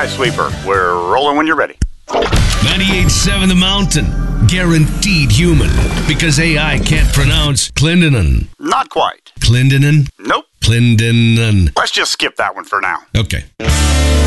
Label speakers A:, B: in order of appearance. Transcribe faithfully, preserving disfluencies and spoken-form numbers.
A: A I sweeper. We're rolling when you're ready.
B: ninety-eight point seven The Mountain. Guaranteed human. Because A I can't pronounce Clindonan.
A: Not quite.
B: Clindonan?
A: Nope.
B: Clindonan.
A: Let's just skip that one for now.
B: Okay.